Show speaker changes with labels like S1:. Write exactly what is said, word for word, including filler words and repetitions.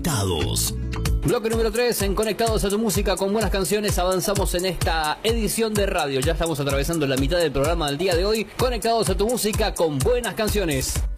S1: Conectados.
S2: Bloque número tres en Conectados a tu Música con buenas canciones. Avanzamos en esta edición de radio. Ya estamos atravesando la mitad del programa del día de hoy. Conectados a tu Música con buenas canciones.